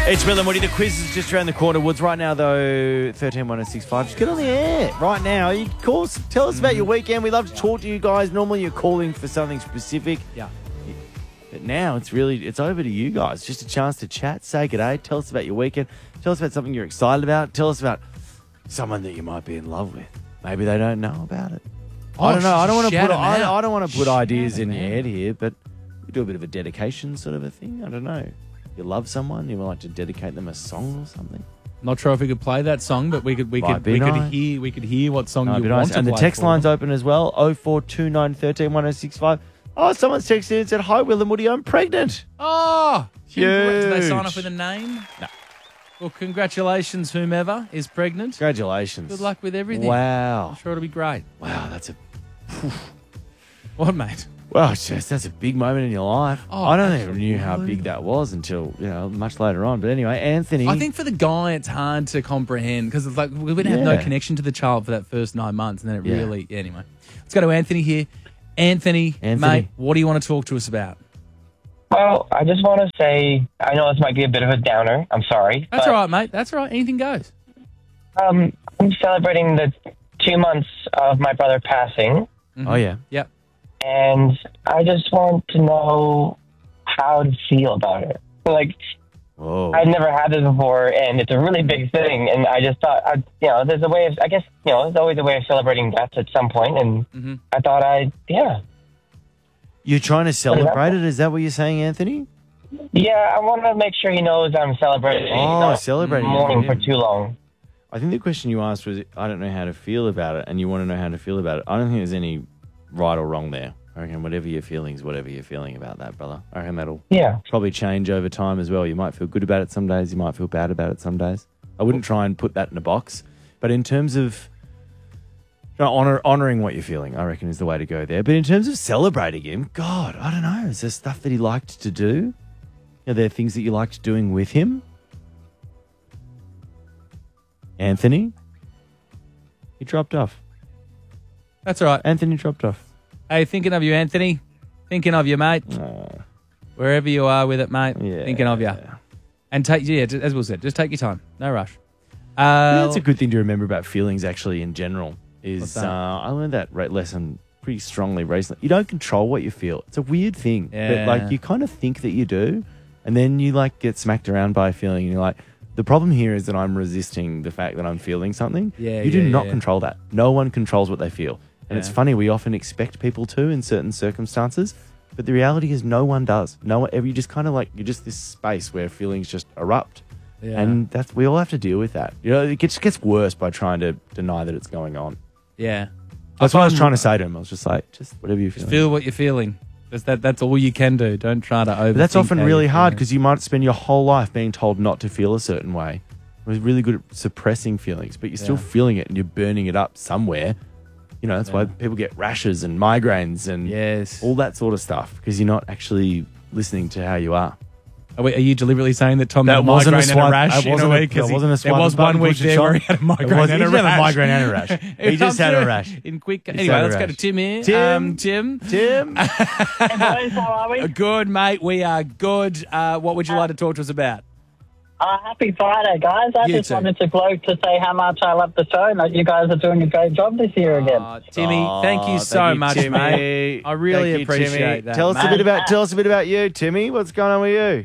It's Will and Woody. The quiz is just around the corner. Woods right now, though, 131065. Just get on the air right now. You call us, tell us about your weekend. We love to talk to you guys. Normally you're calling for something specific. Yeah. But now it's over to you guys. Just a chance to chat, say good day, tell us about your weekend. Tell us about something you're excited about. Tell us about someone that you might be in love with. Maybe they don't know about it. I don't know. I don't want to put ideas in your head here, but we do a bit of a dedication sort of a thing. I don't know. You love someone, you would like to dedicate them a song or something. Not sure if we could play that song, but we could hear what song you want nice. to And play. the text line's open as well. 0429 13 1065. Oh, someone's texted in and said, "Hi, Will and Woody, I'm pregnant." Oh, huge. Did they sign off with a name? No. Well, congratulations, whomever is pregnant. Congratulations. Good luck with everything. Wow. I'm sure it'll be great. Wow, that's a What, mate? well, that's a big moment in your life. Oh, I don't even knew how big that was until much later on. But anyway, Anthony. I think for the guy, it's hard to comprehend because it's like we would have no connection to the child for that first 9 months, and then it really. Anyway, let's go to Anthony here. Anthony, mate, what do you want to talk to us about? Well, I just want to say, I know this might be a bit of a downer. I'm sorry. That's all right, mate. That's all right. Anything goes. I'm celebrating the 2 months of my brother passing. Mm-hmm. Oh, yeah. Yep. And I just want to know how to feel about it. Like, Whoa. I've never had this before, and it's a really big thing. And I just thought, there's a way of, I guess, there's always a way of celebrating death at some point. And I thought You're trying to celebrate it? Is that what you're saying, Anthony? Yeah, I want to make sure he knows I'm celebrating. Oh, celebrating. Mourning for too long. I think the question you asked was, I don't know how to feel about it, and you want to know how to feel about it. I don't think there's any right or wrong there. I reckon whatever your feelings, whatever you're feeling about that, brother. I reckon that'll probably change over time as well. You might feel good about it some days. You might feel bad about it some days. I wouldn't try and put that in a box. But in terms of honouring what you're feeling, I reckon is the way to go there. But in terms of celebrating him, God, I don't know. Is there stuff that he liked to do? Are there things that you liked doing with him? Anthony? He dropped off. That's all right. Anthony dropped off. Hey, thinking of you, Anthony. Thinking of you, mate. Wherever you are with it, mate. Yeah. Thinking of you. And as Will said, just take your time. No rush. That's a good thing to remember about feelings, actually, in general. What's that? I learned that lesson pretty strongly recently. You don't control what you feel. It's a weird thing. Yeah. But, you kind of think that you do, and then you, get smacked around by a feeling, and you're like, the problem here is that I'm resisting the fact that I'm feeling something. Yeah, you do not control that. No one controls what they feel. And it's funny, we often expect people to in certain circumstances, but the reality is no one does. No one, you just kind of you're just this space where feelings just erupt. Yeah. And we all have to deal with that. It gets worse by trying to deny that it's going on. Yeah. That's what I was trying to say to him. I was just like, just whatever you feel. Feel what you're feeling. That's all you can do. Don't try to overthink. But that's often really hard because you might spend your whole life being told not to feel a certain way. We're really good at suppressing feelings, but you're still feeling it and you're burning it up somewhere. That's why people get rashes and migraines and all that sort of stuff because you're not actually listening to how you are. Are you deliberately saying that Tom That had a wasn't migraine a and a rash that in a week? There was one week there where he had a migraine and a rash. He didn't have a migraine and a rash. He just had a rash. Anyway, let's go to Tim here. Tim. Hey boys, how are we? Good, mate. We are good. What would you like to talk to us about? Happy Friday, guys. I just wanted to gloat to say how much I love the show and that you guys are doing a great job this year again. Timmy, thank you so much, Timmy. mate. I really appreciate that. Tell us a bit about you, Timmy. What's going on with you?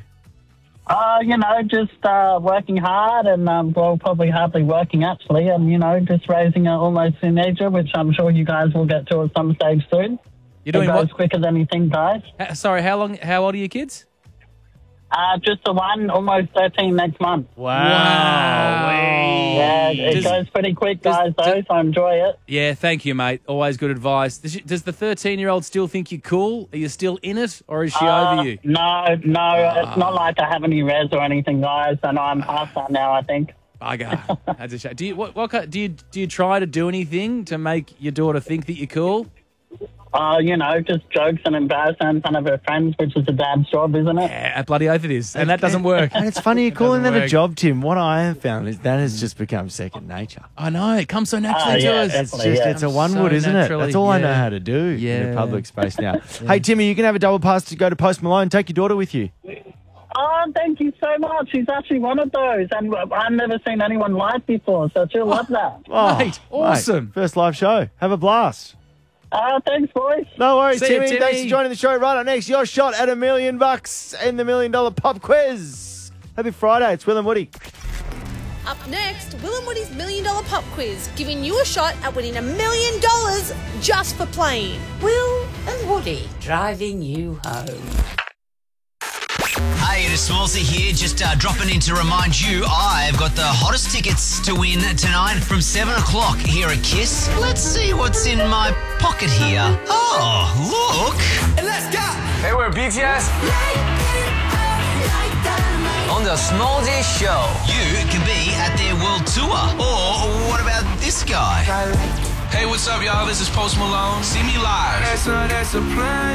Just working hard and, probably hardly working actually, and, just raising an almost teenager, which I'm sure you guys will get to at some stage soon. You're doing it goes what? quicker than you think, guys. Sorry, how old are your kids? Just the one, almost 13 next month. Wow. Yeah, it goes pretty quick, guys, so enjoy it. Yeah, thank you, mate. Always good advice. Does the 13-year-old still think you're cool? Are you still in it, or is she over you? No, it's not like I have any res or anything, guys. I know I'm past that now, I think. Bugger. That's a shame. Do you try to do anything to make your daughter think that you're cool? Just jokes and embarrassment in front of her friends, which is a dad's job, isn't it? Yeah, bloody oath it is. And that doesn't work. And it's funny you're calling that a job, Tim. What I have found is that has just become second nature. I know. It comes so naturally to us. It's a one-wood, isn't it? That's all I know how to do in a public space now. Hey, Timmy, you can have a double pass to go to Post Malone. Take your daughter with you. Oh, thank you so much. She's actually one of those, and I've never seen anyone live before, so she'll love that. Oh, Mate, awesome. First live show. Have a blast. Thanks, boys. No worries, See you, Timmy. Timmy. Thanks for joining the show. Right up next, your shot at $1 million in the $1 Million Pop Quiz. Happy Friday. It's Will and Woody. Up next, Will and Woody's $1 Million Pop Quiz, giving you a shot at winning $1 million just for playing. Will and Woody driving you home. Hey, it is Smallsy here, just dropping in to remind you I've got the hottest tickets to win tonight from 7 o'clock here at KISS. Let's see what's in my pocket here. Oh, look. And let's go. Hey, we're BTS. On the Smallsy Show. You can be at their world tour. Or what about this guy? Hey, what's up, y'all? This is Post Malone. See me live. That's a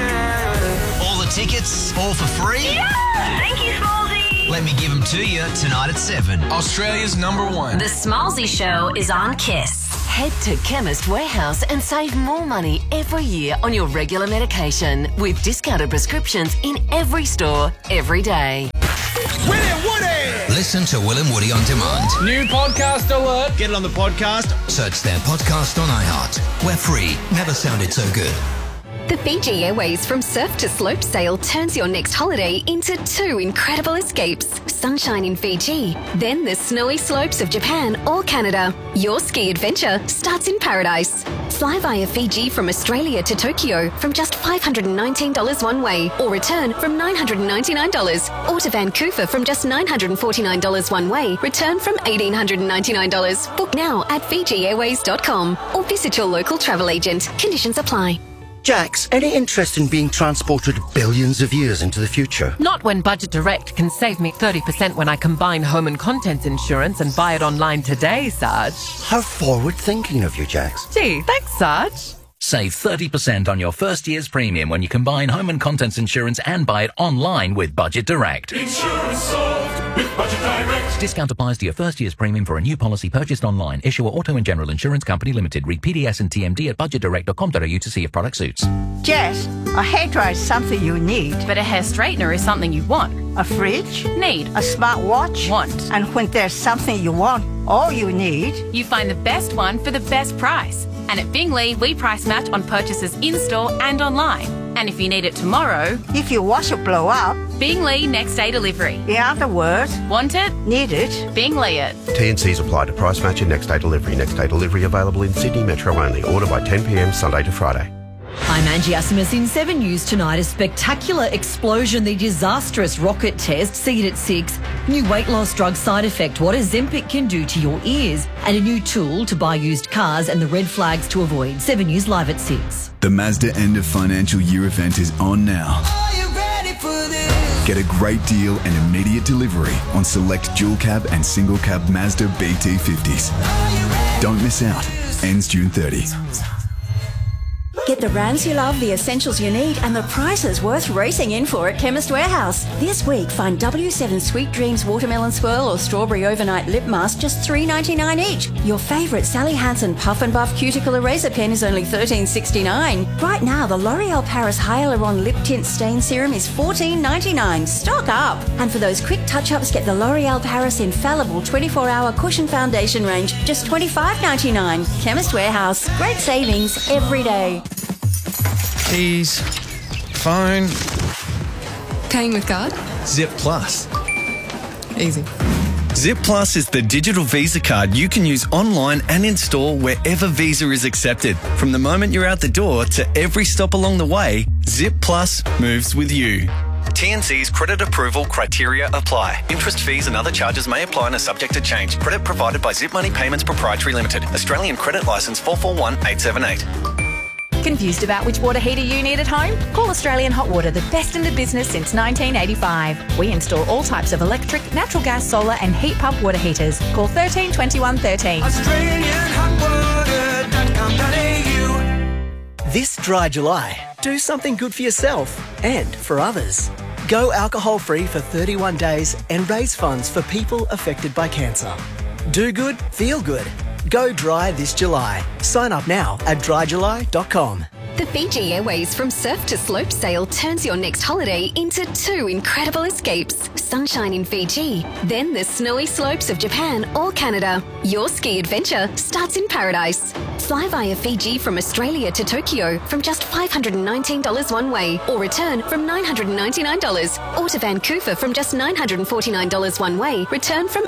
plan. All the tickets, all for free? Yeah! Thank you, Smallsy! Let me give them to you tonight at 7. Australia's #1. The Smallsy Show is on KISS. Head to Chemist Warehouse and save more money every year on your regular medication with discounted prescriptions in every store, every day. Will and Woody! Listen to Will and Woody on demand. New podcast alert. Get it on the podcast. Search their podcast on iHeart. We're free. Never sounded so good. The Fiji Airways From Surf to Slope sale turns your next holiday into 2 incredible escapes. Sunshine in Fiji, then the snowy slopes of Japan or Canada. Your ski adventure starts in paradise. Fly via Fiji from Australia to Tokyo from just $519 one way, or return from $999. Or to Vancouver from just $949 one way, return from $1,899. Book now at FijiAirways.com or visit your local travel agent. Conditions apply. Jax, any interest in being transported billions of years into the future? Not when Budget Direct can save me 30% when I combine home and contents insurance and buy it online today, Sarge. How forward-thinking of you, Jax. Gee, thanks, Sarge. Save 30% on your first year's premium when you combine home and contents insurance and buy it online with Budget Direct. Insurance solved with Budget Direct. Discount applies to your first year's premium for a new policy purchased online. Issuer Auto and General Insurance Company Limited. Read PDS and TMD at budgetdirect.com.au to see if product suits. Jess, a hairdryer is something you need. But a hair straightener is something you want. A fridge? Need. A smartwatch? Want. And when there's something you want, all you need... You find the best one for the best price. And at Bingley, we price match on purchases in-store and online. And if you need it tomorrow... If your washer blow up... Bingley next day delivery. In other words... Want it? Need it? Bingley it. T&Cs apply to price match and next day delivery. Next day delivery available in Sydney Metro only. Order by 10 p.m. Sunday to Friday. I'm Angie Asimus in 7 News tonight. A spectacular explosion, the disastrous rocket test, see it at 6. New weight loss drug side effect, what Ozempic can do to your ears. And a new tool to buy used cars and the red flags to avoid. 7 News live at 6. The Mazda end of financial year event is on now. Are you ready for this? Get a great deal and immediate delivery on select dual cab and single cab Mazda BT50s. Don't miss out. Ends June 30. Get the brands you love, the essentials you need, and the prices worth racing in for at Chemist Warehouse. This week, find W7 Sweet Dreams Watermelon Swirl or Strawberry Overnight Lip Mask just $3.99 each. Your favourite Sally Hansen Puff and Buff Cuticle Eraser Pen is only $13.69. Right now, the L'Oreal Paris Hyaluron Lip Tint Stain Serum is $14.99. Stock up! And for those quick touch-ups, get the L'Oreal Paris Infallible 24-Hour Cushion Foundation range, just $25.99. Chemist Warehouse. Great savings every day. Keys, phone. Paying with card? Zip Plus. Easy. Zip Plus is the digital Visa card you can use online and in store wherever Visa is accepted. From the moment you're out the door to every stop along the way, Zip Plus moves with you. T&C's credit approval criteria apply. Interest, fees and other charges may apply and are subject to change. Credit provided by Zip Money Payments Proprietary Limited. Australian Credit Licence 441878. Confused about which water heater you need at home? Call Australian Hot Water, the best in the business since 1985. We install all types of electric, natural gas, solar and heat pump water heaters. Call 13 21 13. AustralianHotWater.com.au. This dry July, do something good for yourself and for others. Go alcohol-free for 31 days and raise funds for people affected by cancer. Do good, feel good. Go dry this July. Sign up now at dryjuly.com. The Fiji Airways From Surf to Slope sale turns your next holiday into 2 incredible escapes. Sunshine in Fiji, then the snowy slopes of Japan or Canada. Your ski adventure starts in paradise. Fly via Fiji from Australia to Tokyo from just $519 one way, or return from $999. Or to Vancouver from just $949 one way, return from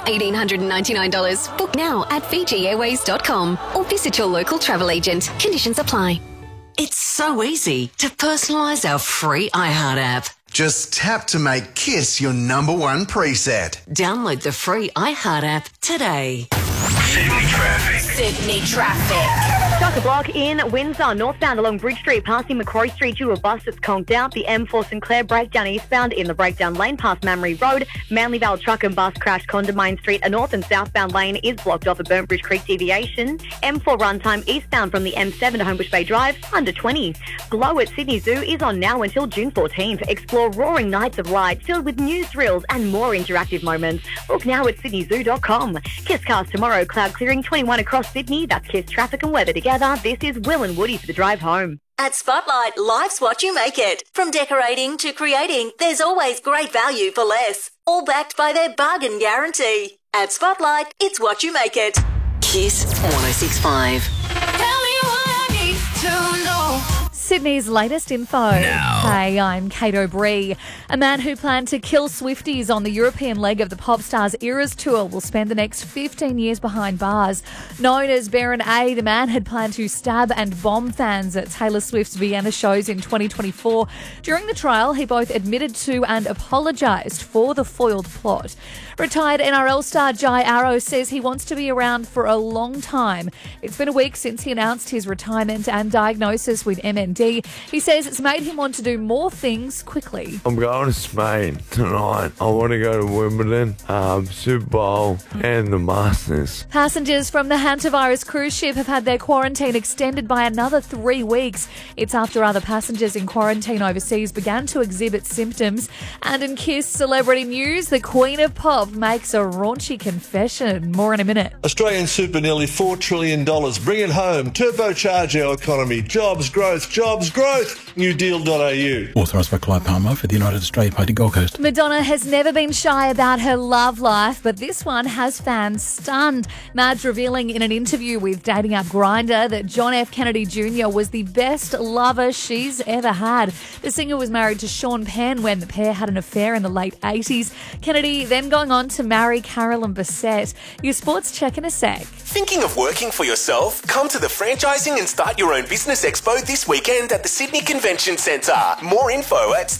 $1,899. Book now at FijiAirways.com or visit your local travel agent. Conditions apply. It's so easy to personalise our free iHeart app. Just tap to make Kiss your number one preset. Download the free iHeart app today. Sydney traffic. Sydney traffic. Chock-a-block in Windsor, northbound along Bridge Street, passing Macquarie Street due to a bus that's conked out. The M4 Sinclair breakdown eastbound in the breakdown lane past Mamre Road. Manly Vale truck and bus crash Condamine Street. A north and southbound lane is blocked off at Burnt Bridge Creek deviation. M4 runtime eastbound from the M7 to Homebush Bay Drive, under 20. Glow at Sydney Zoo is on now until June 14th. Explore roaring nights of light filled with news thrills and more interactive moments. Book now at sydneyzoo.com. Kiss cars tomorrow, cloud clearing 21 across Sydney. That's Kiss traffic and weather together. This is Will and Woody for the drive home. At Spotlight, life's what you make it. From decorating to creating, there's always great value for less. All backed by their bargain guarantee. At Spotlight, it's what you make it. Kiss 106.5. Tell me what I need to know. Sydney's latest info. Now. Hey, I'm Kate O'Brien. A man who planned to kill Swifties on the European leg of the Popstars Eras Tour will spend the next 15 years behind bars. Known as Baron A, the man had planned to stab and bomb fans at Taylor Swift's Vienna shows in 2024. During the trial, he both admitted to and apologised for the foiled plot. Retired NRL star Jai Arrow says he wants to be around for a long time. It's been a week since he announced his retirement and diagnosis with MND. He says it's made him want to do more things quickly. I'm going to Spain tonight. I want to go to Wimbledon, Super Bowl and the Masters. Passengers from the hantavirus cruise ship have had their quarantine extended by another 3 weeks. It's after other passengers in quarantine overseas began to exhibit symptoms. And in Kiss celebrity news, the Queen of Pop makes a raunchy confession. More in a minute. Australian super nearly $4 trillion. Bring it home. Turbocharge our economy. Jobs, growth, jobs, growth. NewDeal.au. Authorised by Clive Palmer for the United Australia Party Gold Coast. Madonna has never been shy about her love life, but this one has fans stunned. Madge revealing in an interview with Dating App Grindr that John F. Kennedy Jr. was the best lover she's ever had. The singer was married to Sean Penn when the pair had an affair in the late 80s. Kennedy then going on to marry Carolyn Bessette. Your sports check in a sec. Thinking of working for yourself? Come to the Franchising and Start Your Own Business Expo this weekend at the Sydney Convention Centre. More info at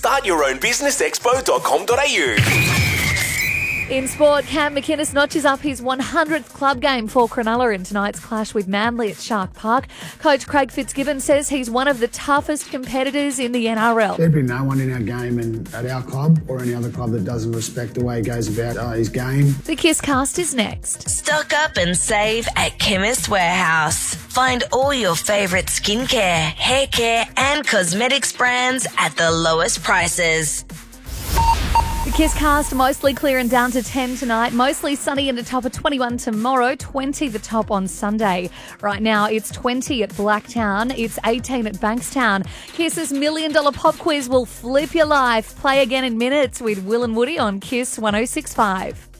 startyourownbusinessexpo.com.au. In sport, Cam McInnes notches up his 100th club game for Cronulla in tonight's clash with Manly at Shark Park. Coach Craig Fitzgibbon says he's one of the toughest competitors in the NRL. There'd be no one in our game and at our club or any other club that doesn't respect the way he goes about his game. The Kiss Cast is next. Stock up and save at Chemist Warehouse. Find all your favourite skincare, hair care and cosmetics brands at the lowest prices. The Kiss Cast mostly clear and down to 10 tonight. Mostly sunny and a top of 21 tomorrow. 20 the top on Sunday. Right now it's 20 at Blacktown. It's 18 at Bankstown. Kiss's $1 million pop quiz will flip your life. Play again in minutes with Will and Woody on Kiss 106.5.